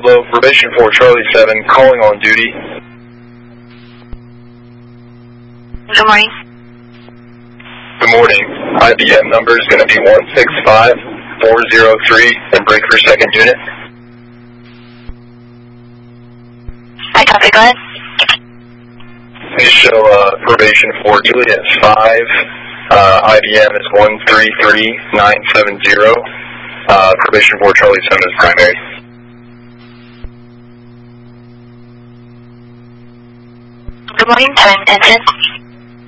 Pablo, probation for Charlie 7, calling on duty. Good morning. Good morning. IBM number is going to be 165403 and break for second unit. I copy, go ahead. Please show probation for Juliet 5. IBM is 133970. Probation for Charlie 7 is primary. Good morning, time, engine.